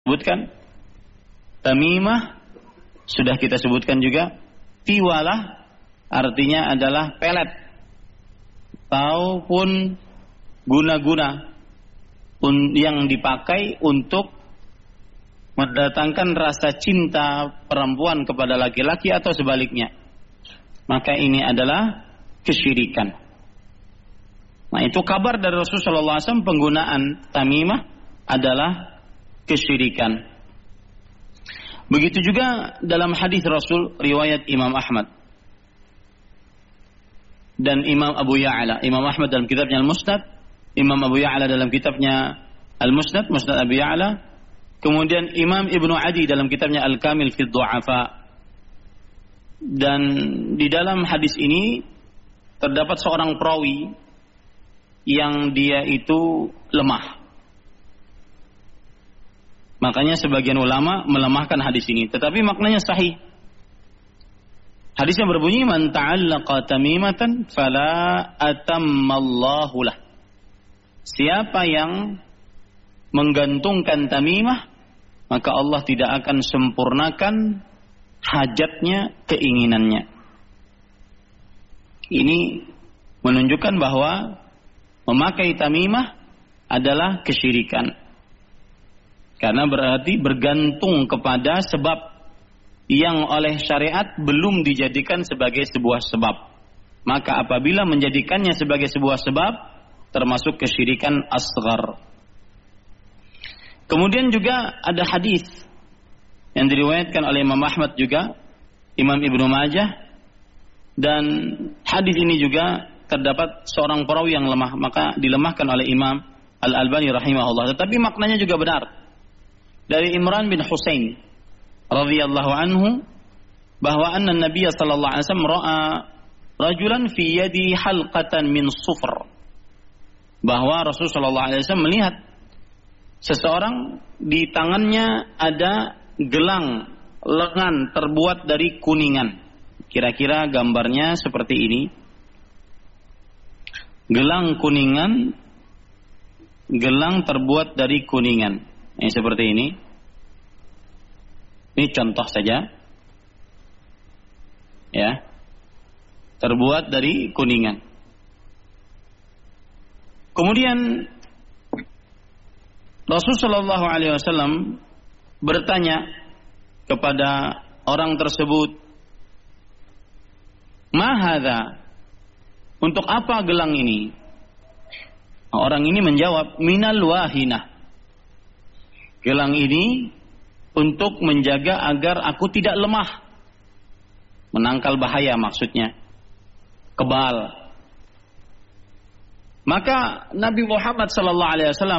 sebutkan. Tamimah sudah kita sebutkan juga. Tiwalah artinya adalah pelet ataupun guna-guna yang dipakai untuk mendatangkan rasa cinta perempuan kepada laki-laki atau sebaliknya. Maka ini adalah kesyirikan. Nah, itu kabar dari Rasulullah SAW, penggunaan tamimah adalah kesyirikan. Begitu juga dalam hadis Rasul riwayat Imam Ahmad dan Imam Abu Ya'la. Imam Ahmad dalam kitabnya Al-Musnad, Imam Abu Ya'la dalam kitabnya Al-Musnad, Musnad Abu Ya'la. Kemudian Imam Ibnu Adi dalam kitabnya Al-Kamil fi Du'afa. Dan di dalam hadis ini terdapat seorang perawi yang dia itu lemah. Makanya sebagian ulama melemahkan hadis ini, tetapi maknanya sahih. Hadisnya berbunyi, man ta'allaqa tamimatan fala atammallahu lah. Siapa yang menggantungkan tamimah, maka Allah tidak akan sempurnakan hajatnya, keinginannya. Ini menunjukkan bahwa memakai tamimah adalah kesyirikan. Karena berarti bergantung kepada sebab yang oleh syariat belum dijadikan sebagai sebuah sebab. Maka apabila menjadikannya sebagai sebuah sebab, termasuk kesyirikan asghar. Kemudian juga ada hadis yang diriwayatkan oleh Imam Ahmad juga, Imam Ibnu Majah, dan hadis ini juga terdapat seorang perawi yang lemah, maka dilemahkan oleh Imam Al-Albani rahimahullah. Tetapi maknanya juga benar. Dari Imran bin Husain radhiyallahu anhu bahwa anna Nabi sallallahu alaihi wasallam ra'a rajulan fi yadi halqatan min sufr. Bahwa Rasul sallallahu alaihi wasallam melihat seseorang di tangannya ada gelang lengan terbuat dari kuningan. Kira-kira gambarnya seperti ini. Gelang kuningan, gelang terbuat dari kuningan. Ini seperti ini. Ini contoh saja. Ya. Terbuat dari kuningan. Kemudian Rasulullah SAW bertanya kepada orang tersebut, "Ma hadza?" Untuk apa gelang ini? Orang ini menjawab, "Minal wahinah." Gelang ini untuk menjaga agar aku tidak lemah. Menangkal bahaya maksudnya. Kebal. Maka Nabi Muhammad sallallahu alaihi wasallam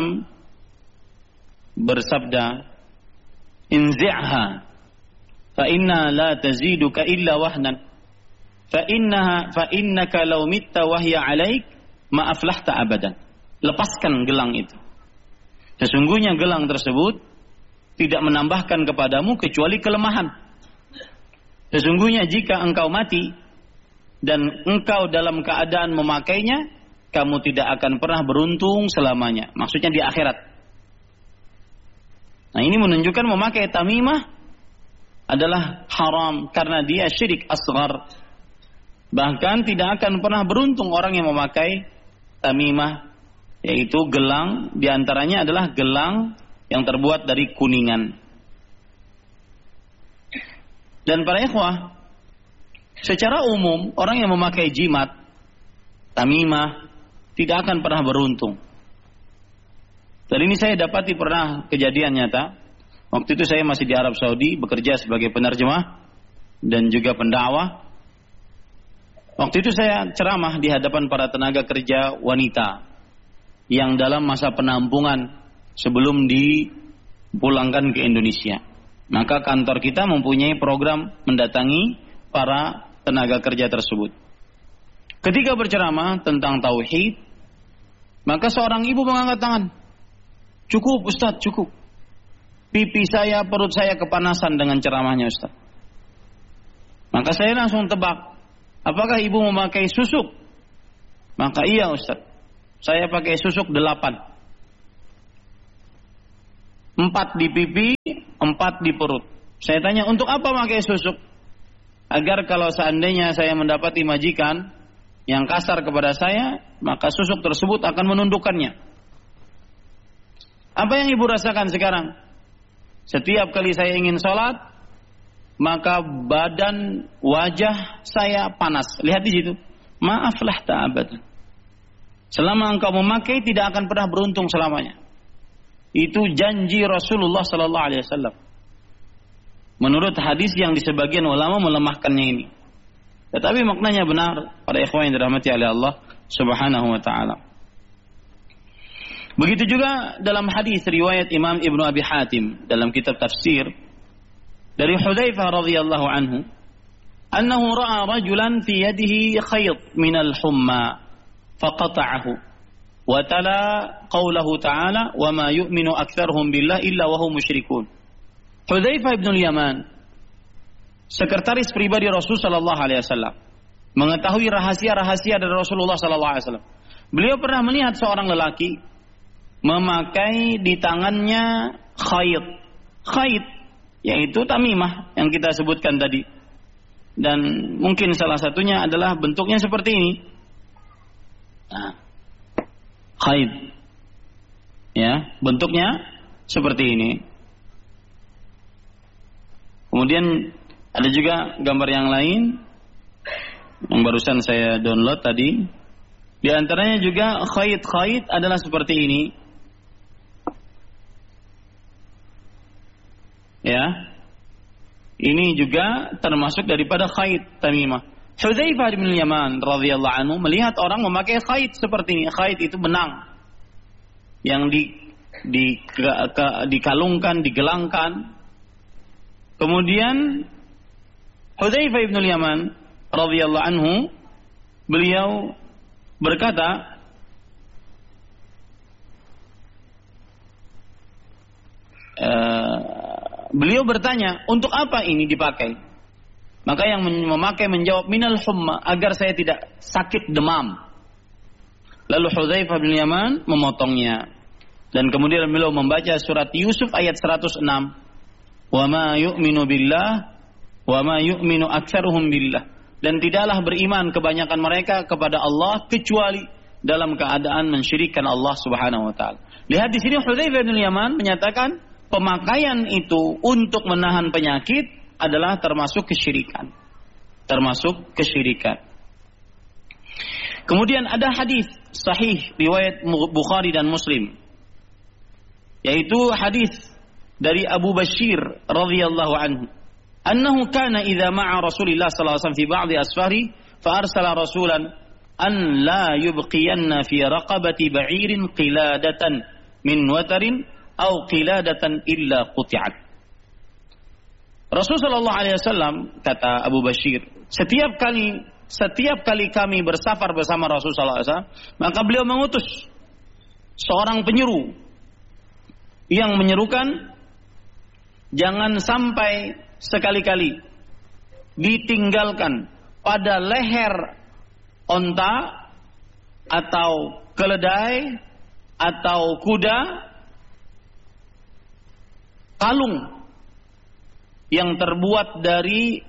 bersabda, "Inzi'ha fa inna la taziduka illa wahnan. Fa innaka law mitta wa hiya 'alaik ma aflahta abadan." Lepaskan gelang itu. Sesungguhnya gelang tersebut tidak menambahkan kepadamu kecuali kelemahan. Sesungguhnya jika engkau mati dan engkau dalam keadaan memakainya, kamu tidak akan pernah beruntung selamanya. Maksudnya di akhirat. Nah, ini menunjukkan memakai tamimah adalah haram karena dia syirik asghar. Bahkan tidak akan pernah beruntung orang yang memakai tamimah, yaitu gelang, diantaranya adalah gelang yang terbuat dari kuningan. Dan para ikhwah, secara umum orang yang memakai jimat, tamimah, tidak akan pernah beruntung. Dan ini saya dapati pernah kejadian nyata. Waktu itu saya masih di Arab Saudi, bekerja sebagai penerjemah dan juga pendakwah. Waktu itu saya ceramah di hadapan para tenaga kerja wanita yang dalam masa penampungan sebelum dipulangkan ke Indonesia. Maka kantor kita mempunyai program mendatangi para tenaga kerja tersebut. Ketika berceramah tentang tauhid, maka seorang ibu mengangkat tangan. "Cukup Ustaz, cukup. Pipi saya, perut saya kepanasan dengan ceramahnya Ustaz." Maka saya langsung tebak, apakah ibu memakai susuk? Maka iya Ustaz, saya pakai susuk 8. 4 di pipi, 4 di perut. Saya tanya, untuk apa pakai susuk? Agar kalau seandainya saya mendapati majikan yang kasar kepada saya, maka susuk tersebut akan menundukkannya. Apa yang ibu rasakan sekarang? Setiap kali saya ingin sholat, maka badan wajah saya panas. Lihat di situ. Maaflah ta'abad. Selama engkau memakai, tidak akan pernah beruntung selamanya. Itu janji Rasulullah sallallahu alaihi wasallam. Menurut hadis yang di sebagian ulama melemahkannya ini. Tetapi maknanya benar pada ikhwan yang dirahmati oleh Allah Subhanahu wa taala. Begitu juga dalam hadis riwayat Imam Ibnu Abi Hatim dalam kitab tafsir dari Hudzaifah radhiyallahu anhu, annahu ra'a rajulan fi yadihi khayt min al-humma faqata'ahu wa tala qawlahu ta'ala wa ma yu'minu aktsaruhum billah illa wa hum musyrikun. Hudzaifah bin Yaman, sekretaris pribadi Rasul sallallahu alaihi wasallam, mengetahui rahasia-rahasia dari Rasulullah sallallahu alaihi wasallam. Beliau pernah melihat seorang lelaki memakai di tangannya khayt. Khayt yaitu tamimah yang kita sebutkan tadi. Dan mungkin salah satunya adalah bentuknya seperti ini. Nah, khayt. Ya, bentuknya seperti ini. Kemudian ada juga gambar yang lain yang barusan saya download tadi. Di antaranya juga khayt adalah seperti ini. Ya. Ini juga termasuk daripada khayt tamimah. Hudzaifah bin Yaman radhiyallahu anhu melihat orang memakai khayt seperti ini. Khayt itu benang yang dikalungkan, digelangkan. Kemudian Hudzaifah bin Yaman radhiyallahu anhu beliau berkata, beliau bertanya, untuk apa ini dipakai? Maka yang memakai menjawab, minal humma, agar saya tidak sakit demam. Lalu Hudzaifah bin Yaman memotongnya. Dan kemudian beliau membaca surat Yusuf ayat 106. Wa ma yu'minu billah, wa ma yu'minu aktsaruhum billah. Dan tidaklah beriman kebanyakan mereka kepada Allah kecuali dalam keadaan mensyirikkan Allah Subhanahu wa taala. Lihat di sini Hudzaifah bin Yaman menyatakan pemakaian itu untuk menahan penyakit adalah termasuk kesyirikan. Termasuk kesyirikan. Kemudian ada hadis sahih riwayat Bukhari dan Muslim, yaitu hadis dari Abu Bashir radhiyallahu anhu, annahu kana idza ma'a Rasulillah sallallahu alaihi wasallam fi ba'd asfari fa arsala rasulan an la yubqiyanna fi raqabati ba'irin qiladatan min watarin aw qiladatan illa quti'at. Rasul sallallahu alaihi wasallam, kata Abu Bashir, setiap kali kami bersafar bersama Rasul sallallahu alaihi wasallam, maka beliau mengutus seorang penyeru yang menyerukan jangan sampai sekali-kali ditinggalkan pada leher onta atau keledai atau kuda kalung yang terbuat dari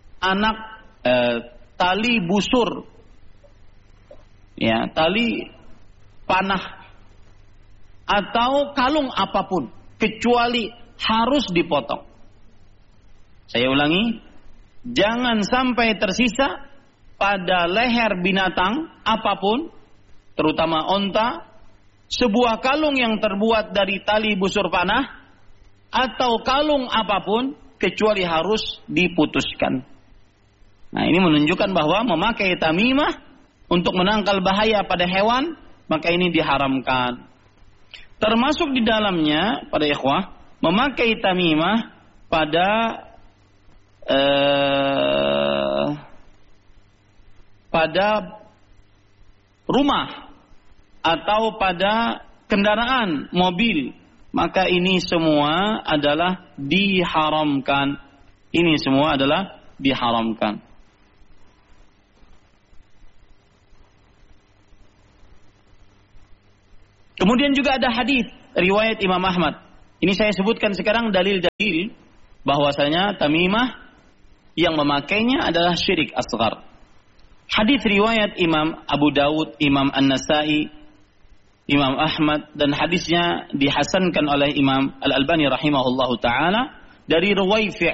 tali busur, ya, tali panah atau kalung apapun, kecuali harus dipotong. Saya ulangi, jangan sampai tersisa pada leher binatang apapun, terutama onta, sebuah kalung yang terbuat dari tali busur panah atau kalung apapun, kecuali harus diputuskan. Nah, ini menunjukkan bahwa memakai tamimah untuk menangkal bahaya pada hewan, maka ini diharamkan. Termasuk di dalamnya, pada ikhwah, memakai tamimah pada rumah atau pada kendaraan mobil, maka ini semua adalah diharamkan. Ini semua adalah diharamkan. Kemudian juga ada hadis riwayat Imam Ahmad Ini saya sebutkan sekarang dalil-dalil bahwasanya tamimah yang memakainya adalah syirik asghar. Hadis riwayat Imam Abu Dawud, Imam An-Nasai, Imam Ahmad, dan hadisnya dihasankan oleh Imam Al-Albani rahimahullahu taala dari Ruwaifi'.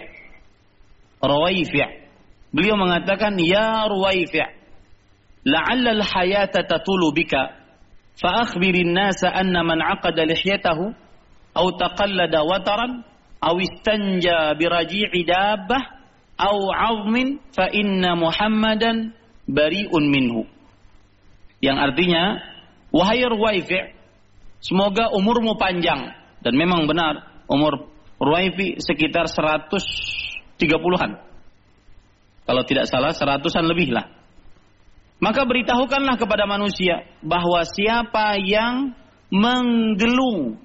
Beliau mengatakan, "Ya Ruwaifi', la'alla al-hayata tatulu bika, fa akhbirin nasa anna man 'aqada lihyatahu aw taqallada wataran aw istanja biraji'i dabbah aw 'azmin fa inna Muhammadan bari'un minhu." Yang artinya, wahai Ruwaifi', semoga umurmu panjang. Dan memang benar, umur Ruwaifi' sekitar 130-an. Kalau tidak salah 100-an lebih lah. Maka beritahukanlah kepada manusia bahwa siapa yang menggelung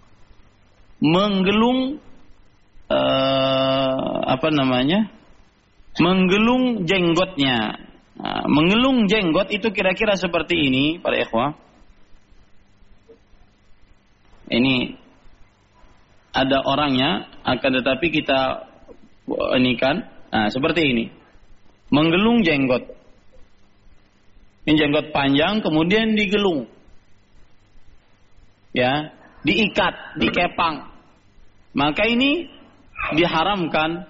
jenggotnya. Nah, menggelung jenggot itu kira-kira seperti ini, para ikhwah. Ini ada orangnya, akan tetapi kita ini kan, nah seperti ini. Menggelung jenggot. Ini jenggot panjang, kemudian digelung. Ya, diikat, dikepang. Maka ini diharamkan.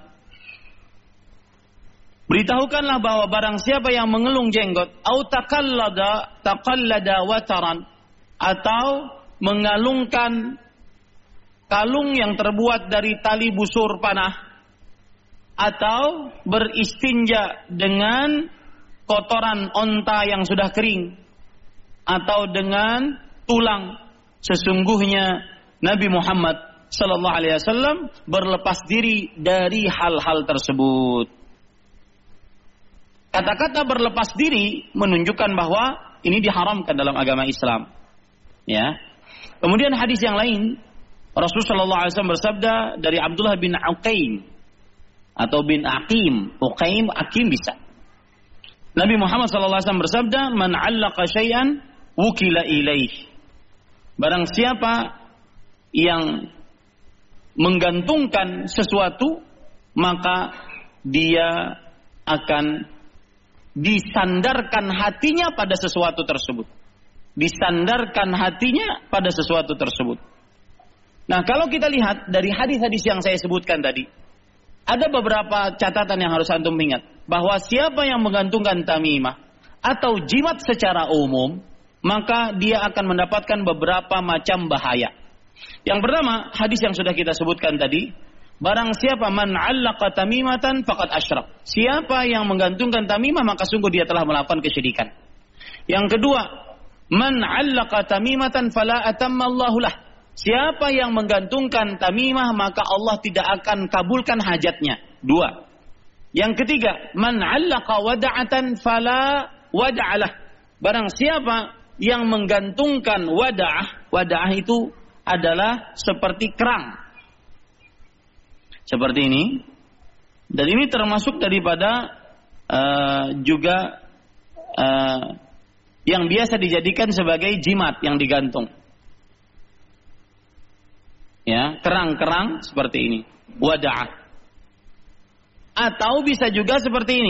Beritahukanlah bahwa barang siapa yang mengelung jenggot, au taqallada wataran, atau mengalungkan kalung yang terbuat dari tali busur panah, atau beristinja dengan kotoran onta yang sudah kering, atau dengan tulang. Sesungguhnya Nabi Muhammad sallallahu alaihi wasallam berlepas diri dari hal-hal tersebut. Kata-kata berlepas diri menunjukkan bahwa ini diharamkan dalam agama Islam. Ya. Kemudian hadis yang lain, Rasulullah sallallahu alaihi wasallam bersabda dari Abdullah bin Uqaim atau bin Aqim, Uqaim, Aqim bisa. Nabi Muhammad sallallahu alaihi wasallam bersabda, "Man 'allaqa syai'an wukila ilaih." Barang siapa yang menggantungkan sesuatu, maka dia akan disandarkan hatinya pada sesuatu tersebut. Disandarkan hatinya pada sesuatu tersebut. Nah, kalau kita lihat dari hadis-hadis yang saya sebutkan tadi, ada beberapa catatan yang harus antum ingat. Bahwa siapa yang menggantungkan tamimah atau jimat secara umum, maka dia akan mendapatkan beberapa macam bahaya. Yang pertama, hadis yang sudah kita sebutkan tadi, barang siapa man 'allaqa tamimatan faqad asyrak. Siapa yang menggantungkan tamimah maka sungguh dia telah melakukan kesyirikan. Yang kedua, man 'allaqa tamimatan fala atamma Allahu lah. Siapa yang menggantungkan tamimah maka Allah tidak akan kabulkan hajatnya. Dua. Yang ketiga, man 'allaqa wada'atan fala wada'alah. Barang siapa yang menggantungkan wada'ah itu adalah seperti kerang. Seperti ini. Dan ini termasuk daripada juga yang biasa dijadikan sebagai jimat yang digantung. Ya, kerang-kerang seperti ini. Wada'ah. Atau bisa juga seperti ini.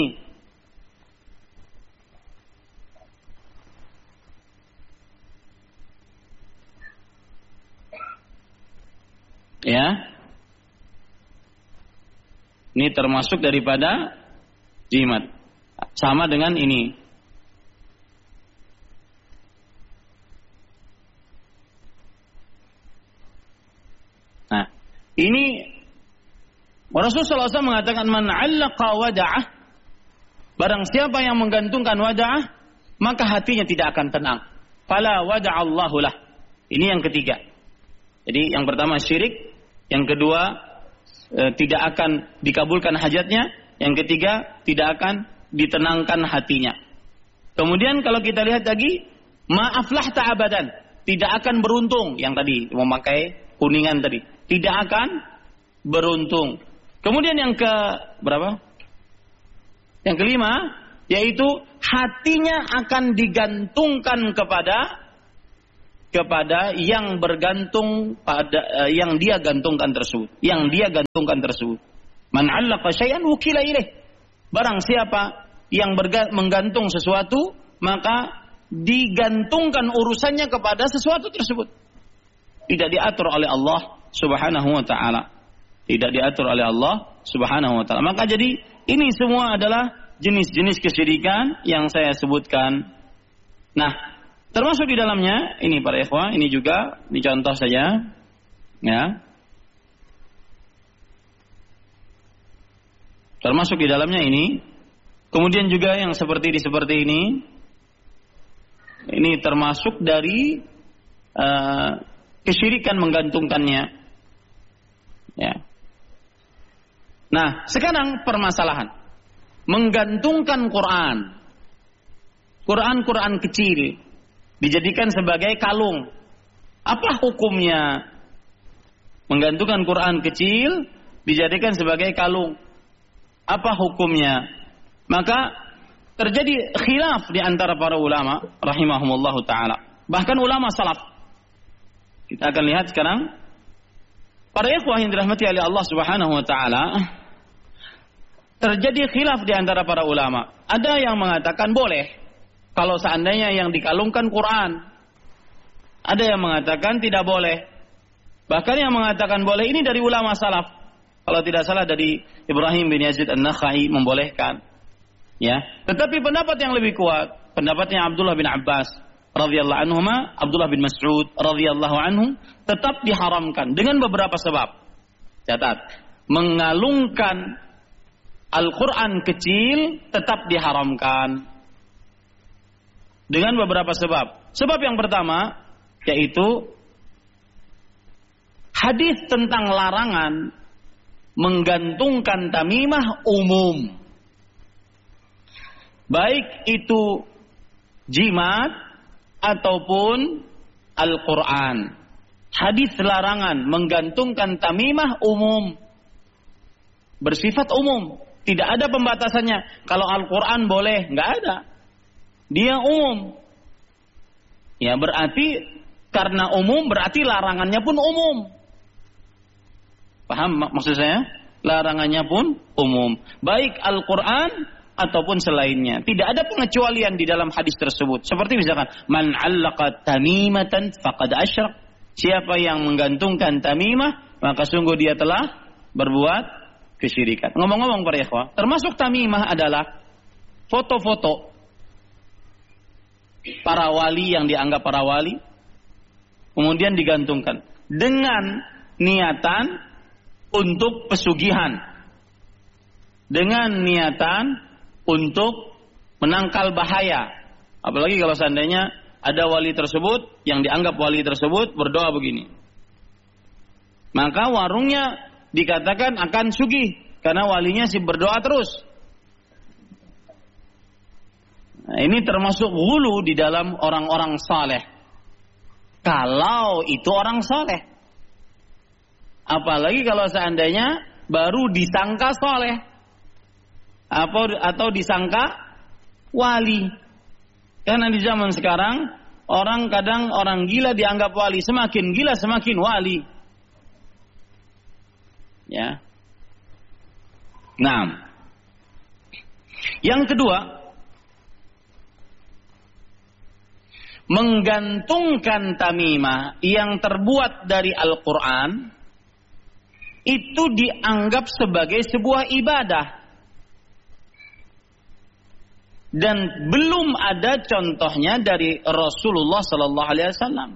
Ya. Ini termasuk daripada jimat. Sama dengan ini. Nah, ini Rasulullah SAW mengatakan man 'allaqa wada'ah, barang siapa yang menggantungkan wada'ah, maka hatinya tidak akan tenang. Fala wada'allahu lah. Ini yang ketiga. Jadi yang pertama syirik, yang kedua tidak akan dikabulkan hajatnya, yang ketiga tidak akan ditenangkan hatinya. Kemudian kalau kita lihat lagi, ma'aflahta abadan, tidak akan beruntung. Yang tadi memakai kuningan tadi, tidak akan beruntung. Kemudian yang ke berapa? Yang kelima, yaitu hatinya akan digantungkan kepada kepada yang bergantung pada yang dia gantungkan tersebut. Man 'allaqa syai'an wukila ilaih. Barang siapa yang menggantung sesuatu, maka digantungkan urusannya kepada sesuatu tersebut. Tidak diatur oleh Allah Subhanahu wa taala. Maka jadi ini semua adalah jenis-jenis kesyirikan yang saya sebutkan. Nah, termasuk di dalamnya ini para ikhwah, ini juga dicontoh saja, ya. Termasuk di dalamnya ini. Kemudian juga yang seperti ini termasuk dari kesyirikan menggantungkannya. Ya. Nah, sekarang permasalahan menggantungkan Quran kecil dijadikan sebagai kalung. Apa hukumnya? Menggantungkan Quran kecil dijadikan sebagai kalung. Apa hukumnya? Maka terjadi khilaf di antara para ulama rahimahumullahu taala. Bahkan ulama salaf. Kita akan lihat sekarang para ikhwah yang dirahmati oleh Allah Subhanahu wa taala, terjadi khilaf di antara para ulama. Ada yang mengatakan boleh kalau seandainya yang dikalungkan Quran. Ada yang mengatakan tidak boleh. Bahkan yang mengatakan boleh ini dari ulama salaf. Kalau tidak salah dari Ibrahim bin Yazid An-Nakhai membolehkan. Ya, tetapi pendapat yang lebih kuat, pendapatnya Abdullah bin Abbas radhiyallahu anhuma, Abdullah bin Mas'ud radhiyallahu anhu, tetap diharamkan dengan beberapa sebab. Catat, mengalungkan Al-Quran kecil tetap diharamkan dengan beberapa sebab. Sebab yang pertama yaitu hadis tentang larangan menggantungkan tamimah umum, baik itu jimat ataupun Al-Quran. Hadis larangan menggantungkan tamimah umum, bersifat umum, tidak ada pembatasannya. Kalau Al-Quran boleh, nggak ada. Dia umum. Ya berarti karena umum berarti larangannya pun umum. Paham maksud saya? Larangannya pun umum. Baik Al-Quran ataupun selainnya. Tidak ada pengecualian di dalam hadis tersebut. Seperti misalkan, man 'allaqa tamimatan faqad asyrak. Siapa yang menggantungkan tamimah, maka sungguh dia telah berbuat kesyirikan. Ngomong-ngomong para ikhwah, termasuk tamimah adalah foto-foto para wali yang dianggap para wali, kemudian digantungkan dengan niatan untuk pesugihan, dengan niatan untuk menangkal bahaya. Apalagi kalau seandainya ada wali tersebut, yang dianggap wali tersebut berdoa begini, maka warungnya dikatakan akan sugih karena walinya sih berdoa terus. Nah, ini termasuk ghulu di dalam orang-orang saleh. Kalau itu orang saleh, apalagi kalau seandainya baru disangka saleh atau disangka wali. Karena di zaman sekarang orang kadang orang gila dianggap wali, semakin gila semakin wali. Ya. Nah, yang kedua, menggantungkan tamimah yang terbuat dari Al-Quran itu dianggap sebagai sebuah ibadah. Dan belum ada contohnya dari Rasulullah Sallallahu Alaihi Wasallam.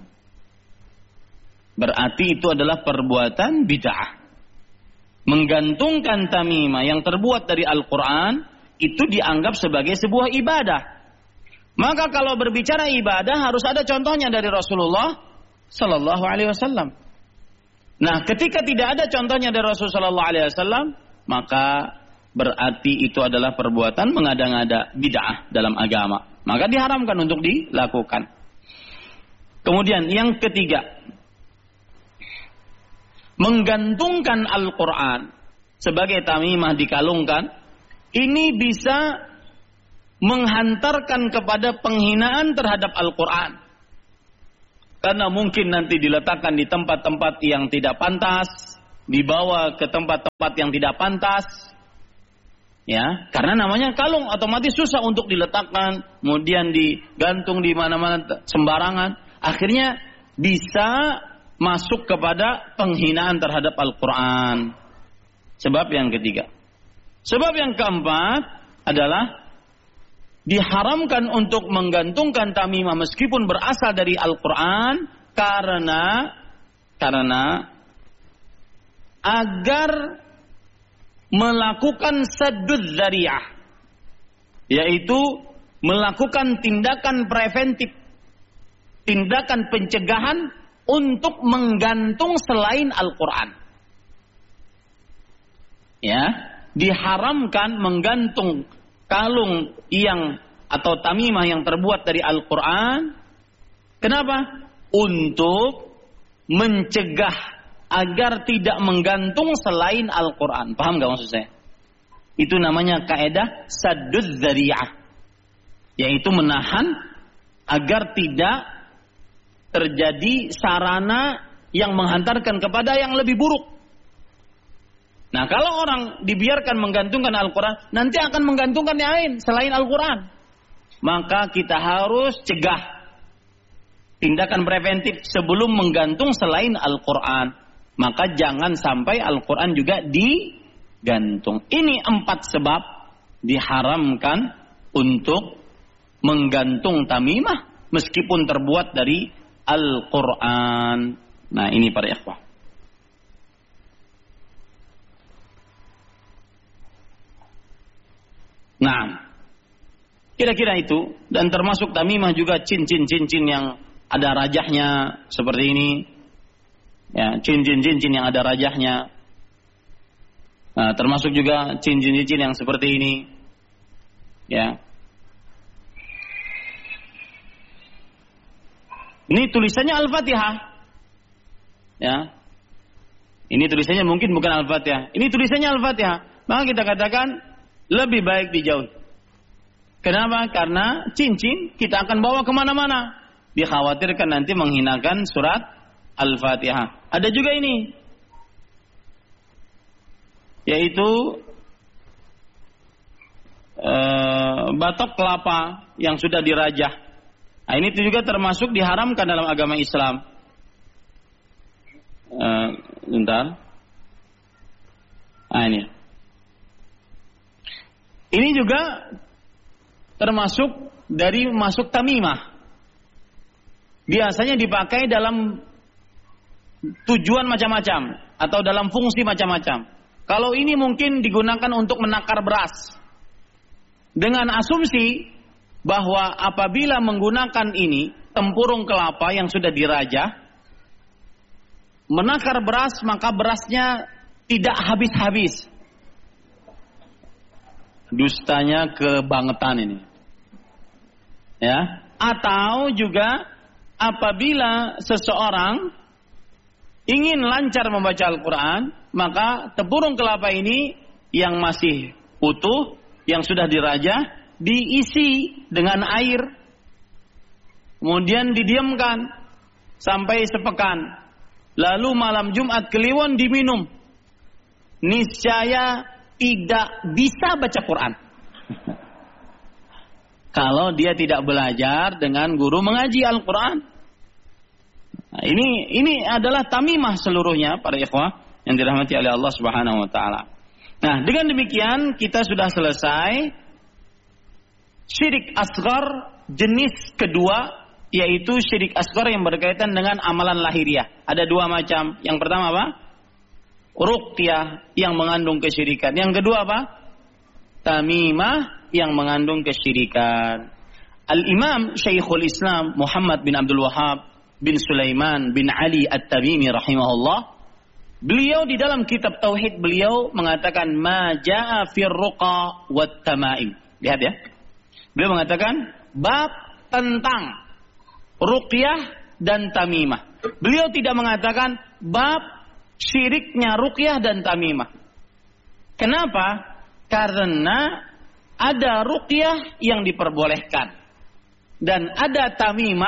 Berarti itu adalah perbuatan bid'ah. Menggantungkan tamimah yang terbuat dari Al-Quran itu dianggap sebagai sebuah ibadah. Maka kalau berbicara ibadah harus ada contohnya dari Rasulullah Sallallahu Alaihi Wasallam. Nah, ketika tidak ada contohnya dari Rasulullah Sallallahu Alaihi Wasallam, maka berarti itu adalah perbuatan mengada-ngada bid'ah dalam agama. Maka diharamkan untuk dilakukan. Kemudian yang ketiga, menggantungkan Al-Quran sebagai tamimah dikalungkan, ini bisa menghantarkan kepada penghinaan terhadap Al-Quran. karena mungkin nanti diletakkan di tempat-tempat yang tidak pantas, dibawa ke tempat-tempat yang tidak pantas. Ya, karena namanya kalung otomatis susah untuk diletakkan, kemudian digantung di mana-mana sembarangan, akhirnya bisa masuk kepada penghinaan terhadap Al-Quran. Sebab yang ketiga. Sebab yang keempat adalah diharamkan untuk menggantungkan tamimah meskipun berasal dari Al-Quran karena agar melakukan saddud dzari'ah, yaitu melakukan tindakan preventif, tindakan pencegahan untuk menggantung selain Al-Quran. Ya, diharamkan menggantung kalung atau tamimah yang terbuat dari Al-Quran. Kenapa? Untuk mencegah agar tidak menggantung selain Al-Quran. Paham gak maksud saya? Itu namanya kaidah saddud dzari'ah, yaitu menahan agar tidak terjadi sarana yang menghantarkan kepada yang lebih buruk. Nah, kalau orang dibiarkan menggantungkan Al-Quran, nanti akan menggantungkan yang lain selain Al-Quran. Maka kita harus cegah, tindakan preventif sebelum menggantung selain Al-Quran. Maka jangan sampai Al-Quran juga digantung. Ini 4 sebab diharamkan untuk menggantung tamimah meskipun terbuat dari Al-Quran. Nah, ini para ikhwah. Nah, kira-kira itu. Dan termasuk tamimah juga cincin-cincin yang ada rajahnya seperti ini. Ya, cincin-cincin yang ada rajahnya. Nah, termasuk juga cincin-cincin yang seperti ini. Ya. Ini tulisannya Al-Fatihah. Ya. Ini tulisannya mungkin bukan Al-Fatihah. Ini tulisannya Al-Fatihah. Maka kita katakan lebih baik dijauhi. Kenapa? Karena cincin kita akan bawa kemana-mana. Dikhawatirkan nanti menghinakan surat Al-Fatihah. Ada juga ini, yaitu batok kelapa yang sudah dirajah. Nah, ini juga termasuk diharamkan dalam agama Islam. Bentar. Nah, ini juga termasuk dari masuk tamimah. Biasanya dipakai dalam tujuan macam-macam atau dalam fungsi macam-macam. Kalau ini mungkin digunakan untuk menakar beras dengan asumsi bahwa apabila menggunakan ini tempurung kelapa yang sudah dirajah menakar beras, maka berasnya tidak habis-habis. Dustanya kebangetan ini. Ya, atau juga apabila seseorang ingin lancar membaca Al-Quran, maka tempurung kelapa ini yang masih utuh, yang sudah dirajah, diisi dengan air, kemudian didiamkan sampai sepekan, lalu malam Jumat Kliwon diminum. Niscaya tidak bisa baca Quran kalau dia tidak belajar dengan guru mengaji Al-Quran. Nah, ini adalah tamimah seluruhnya para ikhwah yang dirahmati oleh Allah Subhanahu wa taala. Nah, dengan demikian kita sudah selesai syirik asghar jenis kedua, yaitu syirik asghar yang berkaitan dengan amalan lahiriah. Ada 2 macam. Yang pertama apa? Ruqyah yang mengandung kesyirikan. Yang kedua apa? Tamimah yang mengandung kesyirikan. Al-Imam Syekhul Islam Muhammad bin Abdul Wahhab bin Sulaiman bin Ali At-Tamimi rahimahullah, beliau di dalam kitab Tauhid beliau mengatakan ma jaa fir ruqa wat tamaim. Lihat ya. Beliau mengatakan bab tentang ruqyah dan tamimah. Beliau tidak mengatakan bab syiriknya ruqyah dan tamimah. Kenapa? Karena ada ruqyah yang diperbolehkan dan ada tamimah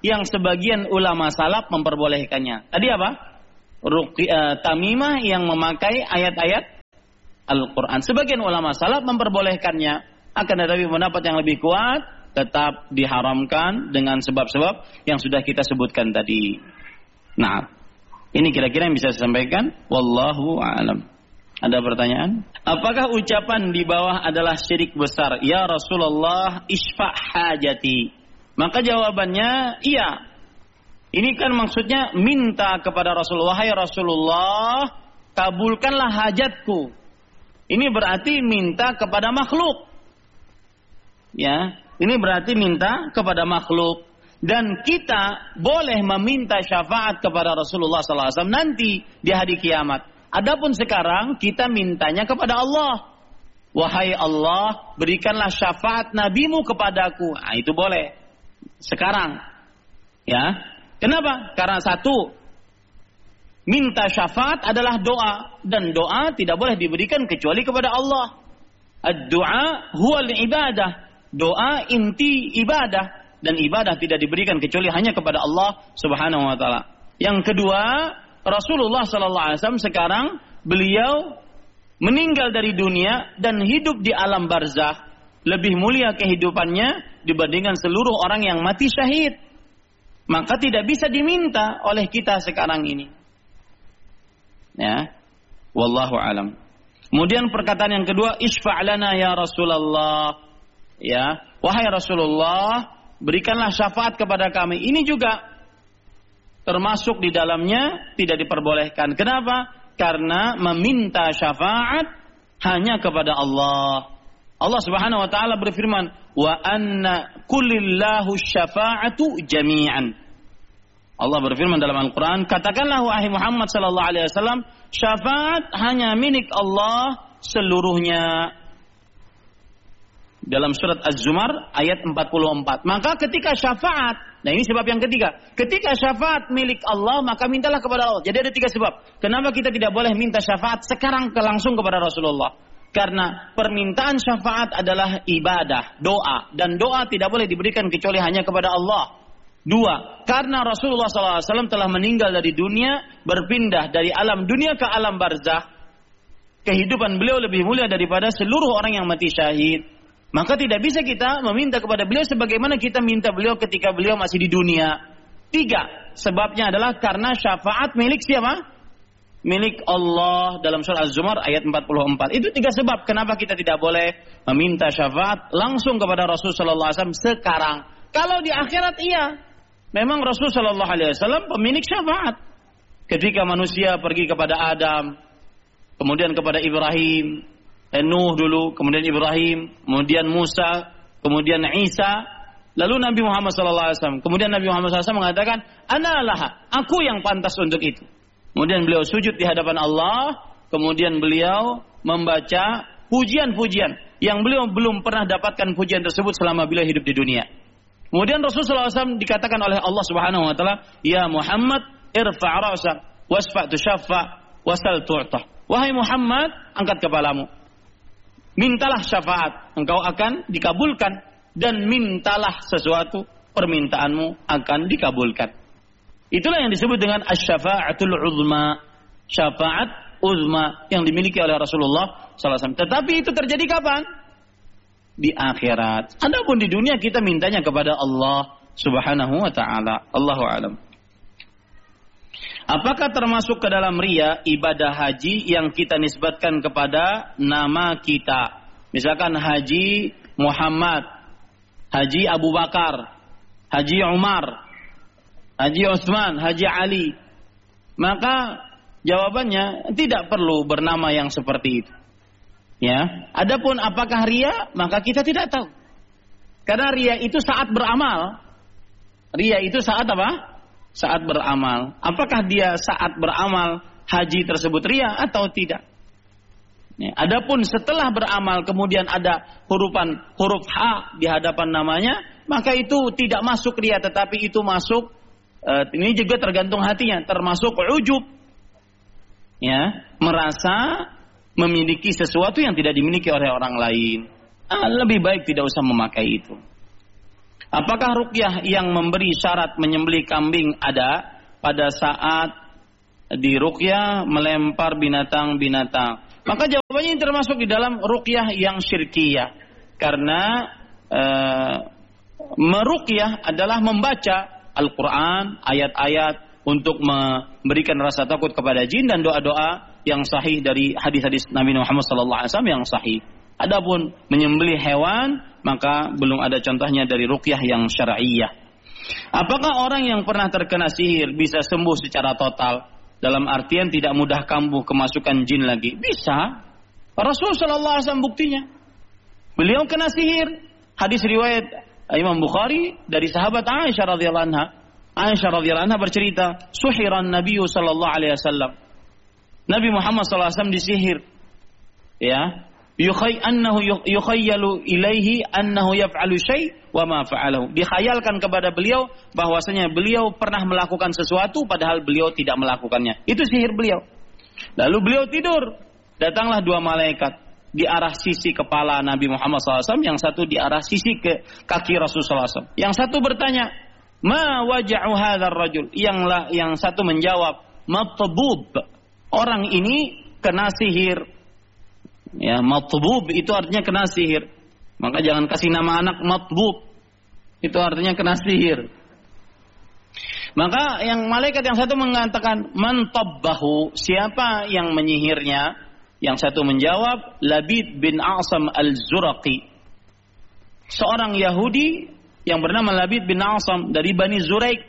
yang sebagian ulama salaf memperbolehkannya. Tadi apa? Tamimah yang memakai ayat-ayat Al-Quran. Sebagian ulama salaf memperbolehkannya. Akan tetapi pendapat yang lebih kuat tetap diharamkan dengan sebab-sebab yang sudah kita sebutkan tadi. Nah, ini kira-kira yang bisa saya sampaikan. Wallahu a'lam. Ada pertanyaan? Apakah ucapan di bawah adalah syirik besar? Ya Rasulullah, isfa' hajati. Maka jawabannya iya. Ini kan maksudnya minta kepada Rasulullah, wahai Rasulullah, kabulkanlah hajatku. Ini berarti minta kepada makhluk. Ya, ini berarti minta kepada makhluk. Dan kita boleh meminta syafaat kepada Rasulullah SAW nanti di hari kiamat. Adapun sekarang kita mintanya kepada Allah. Wahai Allah, berikanlah syafaat nabimu kepadaku. Nah, itu boleh. Sekarang. Ya. Kenapa? Karena satu, minta syafaat adalah doa. Dan doa tidak boleh diberikan kecuali kepada Allah. Ad-du'a huwal ibadah. Doa inti ibadah. Dan ibadah tidak diberikan kecuali hanya kepada Allah Subhanahu wa ta'ala. Yang kedua, Rasulullah SAW sekarang beliau meninggal dari dunia dan hidup di alam barzakh. Lebih mulia kehidupannya dibandingkan seluruh orang yang mati syahid. Maka tidak bisa diminta oleh kita sekarang ini. Ya, wallahu alam. Kemudian perkataan yang kedua, isfa' lana ya Rasulullah. Ya, wahai Rasulullah, berikanlah syafaat kepada kami. Ini juga termasuk di dalamnya tidak diperbolehkan. Kenapa? Karena meminta syafaat hanya kepada Allah. Allah Subhanahu wa taala berfirman, "Wa anna kulillahu syafa'atu jami'an." Allah berfirman dalam Al-Qur'an, katakanlah wahai Muhammad sallallahu alaihi wasallam, syafaat hanya milik Allah seluruhnya. Dalam surat Az-Zumar ayat 44. Maka ketika syafaat, nah ini sebab yang ketiga. Ketika syafaat milik Allah, maka mintalah kepada Allah. Jadi ada 3 sebab. Kenapa kita tidak boleh minta syafaat sekarang langsung kepada Rasulullah? Karena permintaan syafaat adalah ibadah, doa. Dan doa tidak boleh diberikan kecuali hanya kepada Allah. 2. Karena Rasulullah SAW telah meninggal dari dunia, berpindah dari alam dunia ke alam barzakh. Kehidupan beliau lebih mulia daripada seluruh orang yang mati syahid. Maka tidak bisa kita meminta kepada beliau sebagaimana kita minta beliau ketika beliau masih di dunia. 3. Sebabnya adalah karena syafaat milik siapa? Milik Allah dalam surah Az-Zumar ayat 44. Itu 3 sebab kenapa kita tidak boleh meminta syafaat langsung kepada Rasulullah SAW sekarang. Kalau di akhirat iya. Memang Rasulullah SAW pemilik syafaat. Ketika manusia pergi kepada Adam, kemudian kepada Ibrahim, Nuh dulu, kemudian Ibrahim, kemudian Musa, kemudian Isa, lalu Nabi Muhammad SAW. Kemudian Nabi Muhammad SAW mengatakan, "Ana laha, aku yang pantas untuk itu." Kemudian beliau sujud di hadapan Allah, kemudian beliau membaca pujian-pujian yang beliau belum pernah dapatkan pujian tersebut selama beliau hidup di dunia. Kemudian Rasulullah SAW dikatakan oleh Allah Subhanahu wa taala, "Ya Muhammad, irfa' ra'sak, wasfa' tushaffa, wasal tu'tah." Wahai Muhammad, angkat kepalamu. Mintalah syafaat, engkau akan dikabulkan. Dan mintalah sesuatu, permintaanmu akan dikabulkan. Itulah yang disebut dengan asy-syafa'atul uzma. Syafaat uzma yang dimiliki oleh Rasulullah SAW. Tetapi itu terjadi kapan? Di akhirat. Adapun di dunia kita mintanya kepada Allah Subhanahu wa ta'ala. Allahu a'lam. Apakah termasuk ke dalam riya ibadah haji yang kita nisbatkan kepada nama kita? Misalkan Haji Muhammad, Haji Abu Bakar, Haji Umar, Haji Utsman, Haji Ali. Maka jawabannya tidak perlu bernama yang seperti itu. Ya, adapun apakah riya, maka kita tidak tahu. Karena riya itu saat beramal. Riya itu saat apa? Saat beramal. Apakah dia saat beramal haji tersebut riya atau tidak? Ya, adapun setelah beramal kemudian ada huruf H di hadapan namanya, maka itu tidak masuk riya, tetapi itu masuk ini juga tergantung hatinya, termasuk ujub. Ya, merasa memiliki sesuatu yang tidak dimiliki oleh orang lain. Lebih baik tidak usah memakai itu. Apakah ruqyah yang memberi syarat menyembelih kambing ada pada saat di ruqyah melempar binatang-binatang? Maka jawabannya ini termasuk di dalam ruqyah yang syirkiyah. Karena meruqyah adalah membaca Al-Quran, ayat-ayat untuk memberikan rasa takut kepada jin dan doa-doa yang sahih dari hadis-hadis Nabi Muhammad SAW yang sahih. Adapun menyembelih hewan, maka belum ada contohnya dari ruqyah yang syar'iyah. Apakah orang yang pernah terkena sihir bisa sembuh secara total? Dalam artian tidak mudah kambuh kemasukan jin lagi? Bisa. Rasulullah SAW buktinya. Beliau kena sihir. Hadis riwayat Imam Bukhari dari sahabat Aisyah radhiyallahu anha. Aisyah radhiyallahu anha bercerita, suhiran Nabi sallallahu alaihi wasallam. Nabi Muhammad sallallahu alaihi wasallam disihir. Ya. Yukhayyalu ilaihi annahu yaf'alu syai' wa ma fa'alahu. Dikhayalkan kepada beliau bahwasanya beliau pernah melakukan sesuatu padahal beliau tidak melakukannya. Itu sihir beliau. Lalu beliau tidur. Datanglah dua malaikat di arah sisi kepala Nabi Muhammad SAW, yang satu di arah sisi ke kaki Rasulullah SAW. Yang satu bertanya, ma waja'u hadzal rajul? Yang satu menjawab, matbub. Orang ini kena sihir. Ya, matbub itu artinya kena sihir. Maka jangan kasih nama anak matbub. Itu artinya kena sihir. Maka yang malaikat yang satu mengatakan, man tabbahu? Siapa yang menyihirnya? Yang satu menjawab, Labid bin A'sam al-Zuraqi. Seorang Yahudi yang bernama Labid bin A'sam dari Bani Zuraik.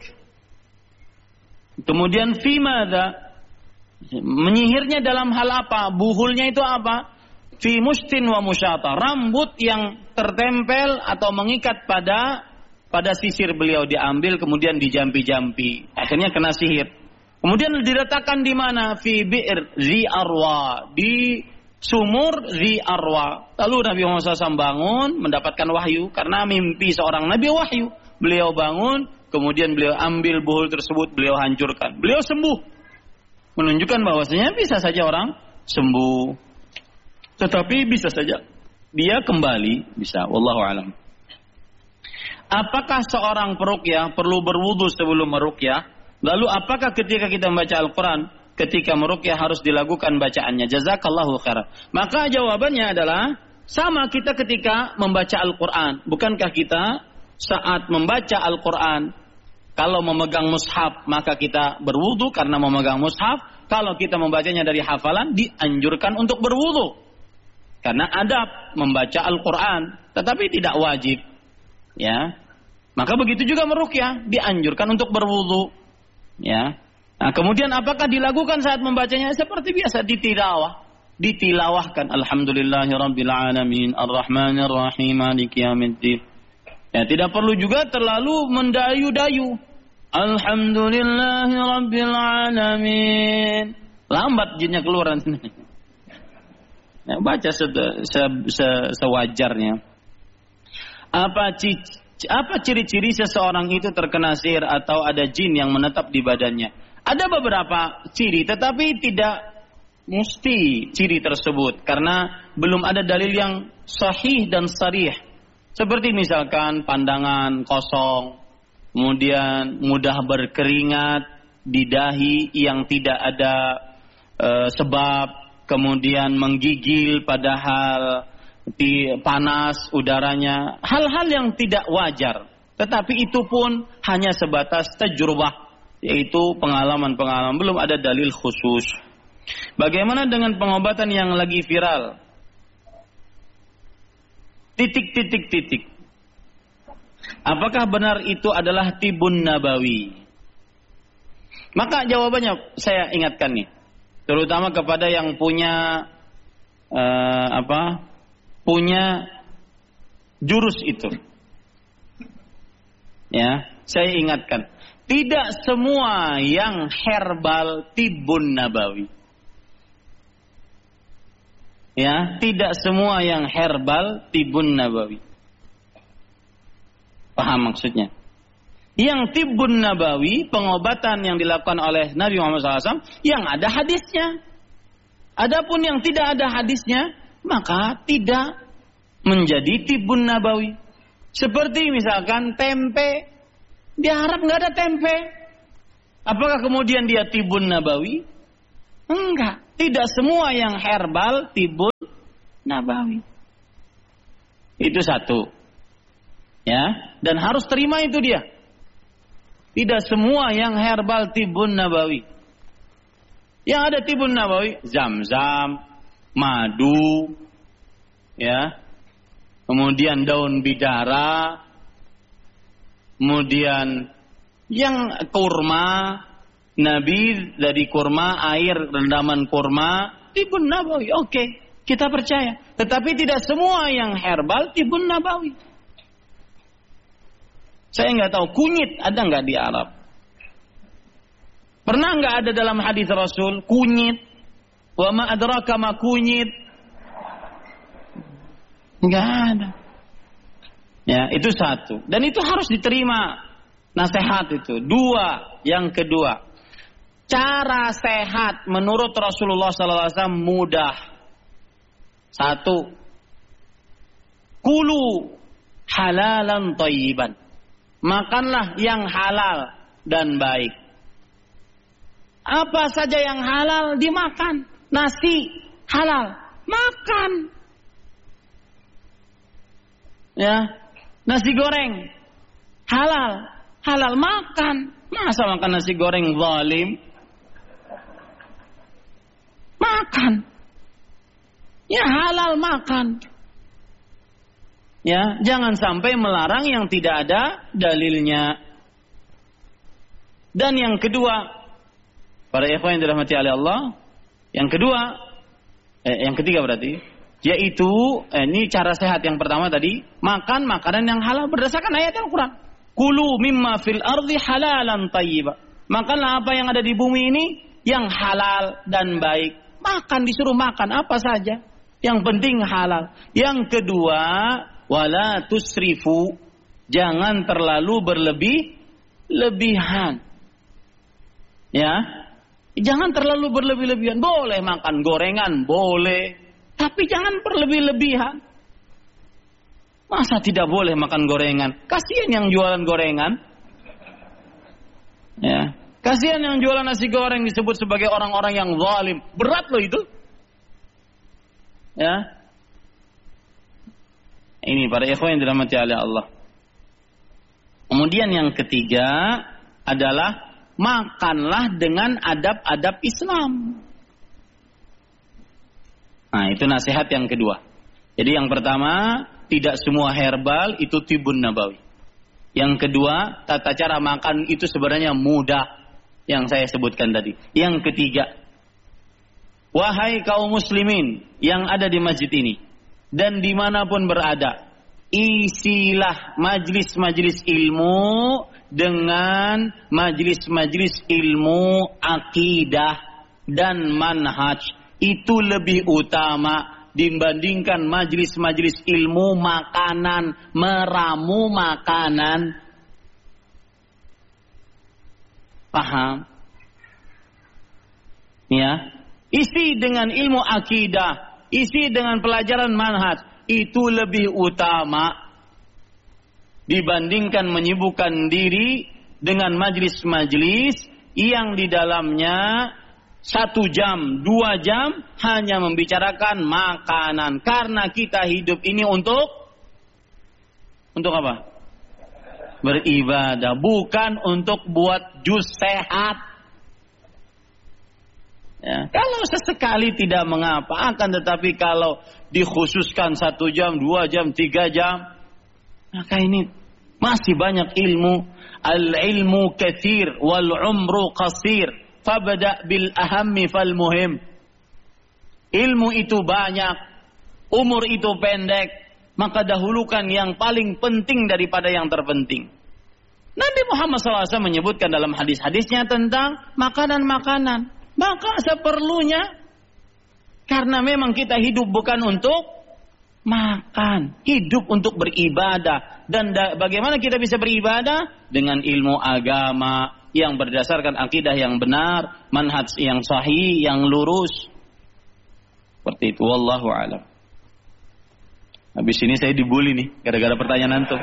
Kemudian fi madza? Menyihirnya dalam hal apa? Buhulnya itu apa? Fi mustin wa musyata. Rambut yang tertempel atau mengikat pada sisir beliau diambil kemudian dijampi-jampi. Akhirnya kena sihir. Kemudian diletakkan di mana? Fi bi'r zi arwa, di sumur zi arwa. Lalu Nabi Muhammad SAW bangun mendapatkan wahyu karena mimpi seorang nabi wahyu. Beliau bangun, kemudian beliau ambil buhul tersebut, beliau hancurkan. Beliau sembuh. Menunjukkan bahwasanya bisa saja orang sembuh. Tetapi bisa saja dia kembali, bisa. Wallahu a'lam. Apakah seorang peruqyah perlu berwudu sebelum meruqyah? Lalu apakah ketika kita membaca Al-Quran, ketika meruqyah harus dilakukan bacaannya? Jazakallahu khairan. Maka jawabannya adalah sama kita ketika membaca Al-Quran. Bukankah kita saat membaca Al-Quran, kalau memegang mushaf maka kita berwudu karena memegang mushaf. Kalau kita membacanya dari hafalan dianjurkan untuk berwudu. Karena adab membaca Al-Quran, tetapi tidak wajib. Ya, maka begitu juga meruqyah dianjurkan untuk berwudu. Ya, nah kemudian apakah dilakukan saat membacanya? Seperti biasa ditilawah, ditilawahkan. Alhamdulillahirabbil alamin, arrahmanir rahim, maliki yaumiddin. Ya, tidak perlu juga terlalu mendayu-dayu. Alhamdulillahirabbil alamin. Lambat jinnya keluaran sini. Ya, baca sewajarnya. Apa ciri-ciri seseorang itu terkena sihir atau ada jin yang menetap di badannya? Ada beberapa ciri, tetapi tidak mesti ciri tersebut karena belum ada dalil yang sahih dan sharih. Seperti misalkan pandangan kosong, kemudian mudah berkeringat di dahi yang tidak ada sebab, kemudian menggigil padahal panas udaranya, hal-hal yang tidak wajar. Tetapi itu pun hanya sebatas tajrubah, yaitu pengalaman-pengalaman, belum ada dalil khusus. Bagaimana dengan pengobatan yang lagi viral? Titik. Apakah benar itu adalah tibun nabawi? Maka jawabannya saya ingatkan nih, terutama kepada yang punya punya jurus itu. Ya, saya ingatkan, tidak semua yang herbal tibun nabawi. Ya, tidak semua yang herbal tibun nabawi. Paham maksudnya? Yang tibun nabawi, pengobatan yang dilakukan oleh Nabi Muhammad SAW, yang ada hadisnya. Adapun yang tidak ada hadisnya, maka tidak menjadi tibun nabawi. Seperti misalkan tempe, di Arab nggak ada tempe. Apakah kemudian dia tibun nabawi? Enggak. Tidak semua yang herbal tibun nabawi. Itu satu. Ya, dan harus terima itu dia. Tidak semua yang herbal tibun nabawi. Yang ada tibun nabawi, zam-zam, madu, ya. Kemudian daun bidara, kemudian yang kurma, nabi dari kurma, air rendaman kurma, tibun nabawi. Oke, kita percaya. Tetapi tidak semua yang herbal tibun nabawi. Saya nggak tahu kunyit ada nggak di Arab? Pernah nggak ada dalam hadis Rasul kunyit? Wa ma adraka ma kunyit? Nggak ada. Ya, itu satu. Dan itu harus diterima nasihat itu. Dua, yang kedua, cara sehat menurut Rasulullah SAW mudah. Satu, kulu halalan thayyiban. Makanlah yang halal dan baik. Apa saja yang halal dimakan. Nasi halal, makan. Ya, nasi goreng halal, halal makan. Masa makan nasi goreng zalim? Makan. Ya halal makan. Ya, jangan sampai melarang yang tidak ada dalilnya. Dan yang kedua, para ikhwan yang dirahmati oleh Allah, yang ketiga berarti, yaitu ini cara sehat yang pertama tadi, makan makanan yang halal berdasarkan ayat Al-Quran. Kulu mimma fil ardi halalan thayyiba. Makanlah apa yang ada di bumi ini yang halal dan baik. Makan, disuruh makan apa saja, yang penting halal. Yang kedua, wala tusrifu, jangan terlalu berlebihan. Ya, jangan terlalu berlebih-lebihan. Boleh makan gorengan, boleh, tapi jangan berlebih-lebihan. Masa tidak boleh makan gorengan? Kasihan yang jualan gorengan. Ya, kasihan yang jualan nasi goreng disebut sebagai orang-orang yang zalim. Berat loh itu. Ya. Ini para ikhwan yang dirahmati oleh Allah. Kemudian yang ketiga adalah makanlah dengan adab-adab Islam. Nah, itu nasihat yang kedua. Jadi yang pertama, tidak semua herbal itu tibun nabawi. Yang kedua, tata cara makan itu sebenarnya mudah, yang saya sebutkan tadi. Yang ketiga, wahai kaum muslimin yang ada di masjid ini dan dimanapun berada, isilah majlis-majlis ilmu dengan majlis-majlis ilmu akidah dan manhaj. Itu lebih utama dibandingkan majlis-majlis ilmu makanan, meramu makanan. Paham? Ya, isi dengan ilmu akidah, isi dengan pelajaran manhaj, itu lebih utama dibandingkan menyibukkan diri dengan majlis-majlis yang di dalamnya 1 jam, 2 jam hanya membicarakan makanan. Karena kita hidup ini untuk apa? Beribadah, bukan untuk buat jus sehat. Ya, kalau sesekali tidak mengapa, akan tetapi kalau dikhususkan 1 jam, 2 jam, 3 jam, maka ini masih banyak ilmu. Al-ilmu katsir wal umru qasir. Fabda' bil ahammi fal muhim. Ilmu itu banyak, umur itu pendek, maka dahulukan yang paling penting daripada yang terpenting. Nabi Muhammad SAW menyebutkan dalam hadis-hadisnya tentang makanan-makanan. Maka seperlunya, karena memang kita hidup bukan untuk makan, hidup untuk beribadah. Dan bagaimana kita bisa beribadah? Dengan ilmu agama yang berdasarkan akidah yang benar, manhaj yang sahih, yang lurus. Seperti itu, wallahu a'lam. Habis ini saya dibully nih gara-gara pertanyaan antum.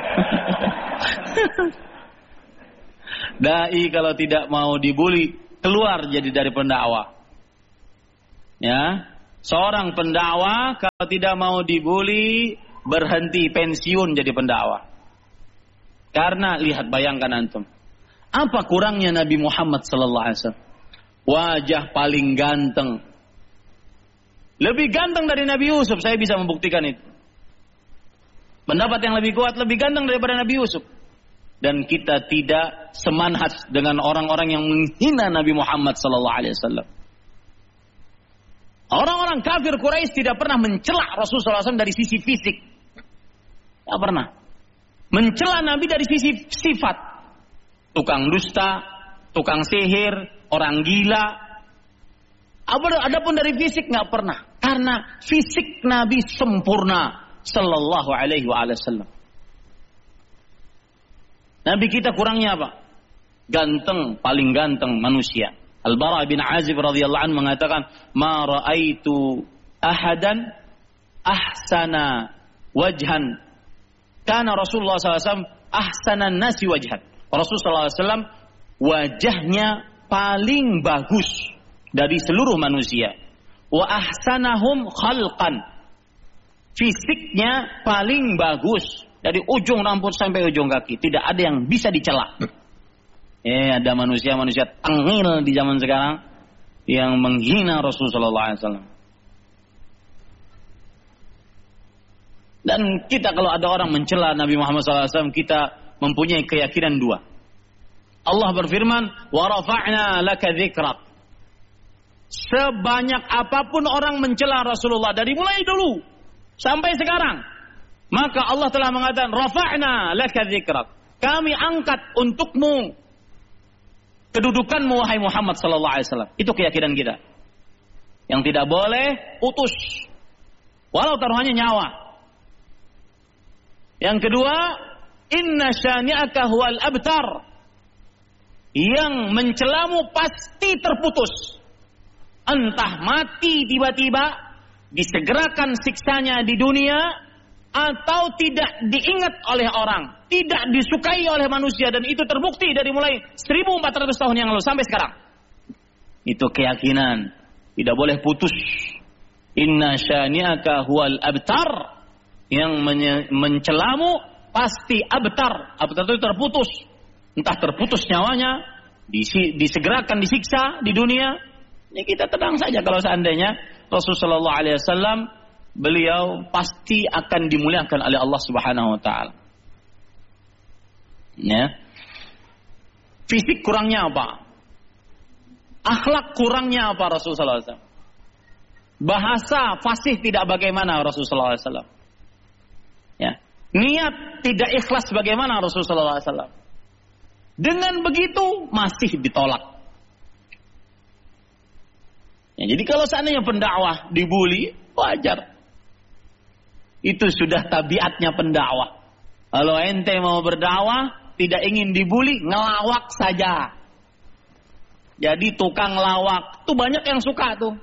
Dai kalau tidak mau dibully keluar jadi dari pendakwah. Ya, seorang pendakwah kalau tidak mau dibully berhenti pensiun jadi pendakwah. Karena lihat, bayangkan antum, apa kurangnya Nabi Muhammad sallallahu alaihi wasallam? Wajah paling ganteng. Lebih ganteng dari Nabi Yusuf, saya bisa membuktikan itu. Pendapat yang lebih kuat, lebih ganteng daripada Nabi Yusuf. Dan kita tidak semanhaj dengan orang-orang yang menghina Nabi Muhammad sallallahu alaihi wasallam. Orang-orang kafir Quraisy tidak pernah mencela Rasulullah SAW dari sisi fisik. Tidak pernah. Mencela Nabi dari sisi sifat. Tukang dusta, tukang sihir, orang gila. Adapun dari fisik nggak pernah. Karena fisik Nabi sempurna sallallahu alaihi wasallam. Nabi kita kurangnya apa? Ganteng, paling ganteng manusia. Al-Bara bin Azib radhiyallahu anhu mengatakan, "Ma ra'aitu ahadan ahsana wajhan. Kana Rasulullah SAW ahsanan nasi wajhan." Rasulullah SAW wajahnya paling bagus dari seluruh manusia. Wa ahsanahum khalqan. Fisiknya paling bagus dari ujung rambut sampai ujung kaki. Tidak ada yang bisa dicela. Ada manusia-manusia tengil di zaman sekarang yang menghina Rasulullah SAW. Dan kita kalau ada orang mencela Nabi Muhammad SAW, kita mempunyai keyakinan dua. Allah berfirman, wa rafa'na laka dzikrak. Sebanyak apapun orang mencela Rasulullah dari mulai dulu sampai sekarang, maka Allah telah mengatakan, rafa'na laka dzikrak. Kami angkat untukmu kedudukanmu wahai Muhammad sallallahu alaihi wasallam. Itu keyakinan kita. Yang tidak boleh putus. Walau taruhannya nyawa. Yang kedua, inna syani'aka huwal abtar. Yang mencelamu pasti terputus. Entah mati tiba-tiba, disegerakan siksanya di dunia, atau tidak diingat oleh orang, tidak disukai oleh manusia, dan itu terbukti dari mulai 1400 tahun yang lalu sampai sekarang. Itu keyakinan, tidak boleh putus. Inna syani'aka huwal abtar. Yang mencelamu pasti abtar. Abtar itu terputus. Entah terputus nyawanya, disegerakan, disiksa di dunia. Ini kita tenang saja kalau seandainya Rasulullah SAW, beliau pasti akan dimuliakan oleh Allah Subhanahu wa taala. Ya. Fisik kurangnya apa? Akhlak kurangnya apa Rasulullah SAW? Bahasa fasih tidak bagaimana Rasulullah SAW? Ya. Niat tidak ikhlas bagaimana Rasulullah SAW? Dengan begitu masih ditolak. Ya, jadi kalau seandainya pendakwah dibully, wajar. Itu sudah tabiatnya pendakwah. Kalau ente mau berdakwah, tidak ingin dibully, ngelawak saja. Jadi tukang lawak, tuh banyak yang suka tuh.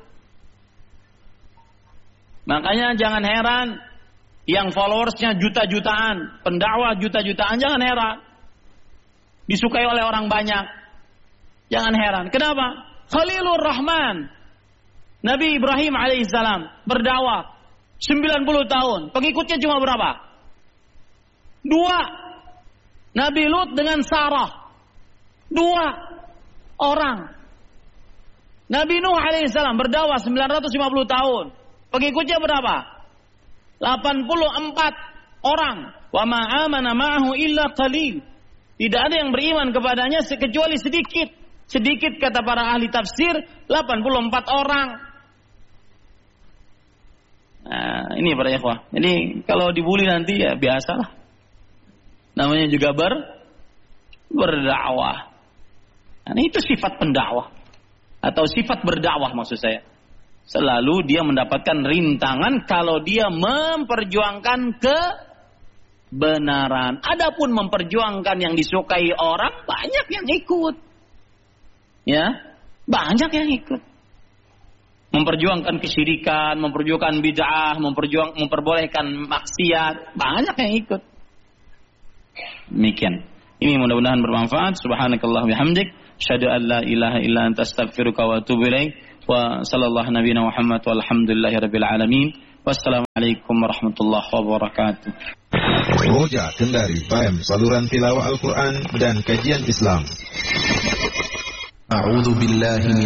Makanya jangan heran, yang followersnya juta-jutaan, pendakwah juta-jutaan, jangan heran. Disukai oleh orang banyak. Jangan heran. Kenapa? Khalilur Rahman, Nabi Ibrahim alaihissalam berdakwah 90 tahun. Pengikutnya cuma berapa? 2. Nabi Lut dengan Sarah. 2 orang. Nabi Nuh alaihissalam berdakwah 950 tahun. Pengikutnya berapa? 84 orang. Wa ma amana ma'ahu illa qalil. Tidak ada yang beriman kepadanya kecuali sedikit. Sedikit kata para ahli tafsir, 84 orang. Nah, ini para ikhwah. Jadi kalau dibully nanti ya biasalah. Namanya juga berdakwah. Nah, itu sifat pendakwah. Atau sifat berdakwah maksud saya. Selalu dia mendapatkan rintangan kalau dia memperjuangkan kebenaran. Adapun memperjuangkan yang disukai orang, banyak yang ikut. Ya, banyak yang ikut. memperjuangkan kesyirikan, memperjuangkan bid'ah, memperbolehkan maksiat, banyak yang ikut. Demikian. Ini mudah-mudahan bermanfaat. Subhanakallah bihamdik, asyhadu an la ilaha illa anta astaghfiruka wa atubu ilaik. Wa sallallahu nabiyana Muhammad walhamdulillahirabbil alamin. Wassalamualaikum warahmatullahi wabarakatuh. Roja Kendari FM, saluran tilawah Al-Quran dan kajian Islam. A'udzu billahi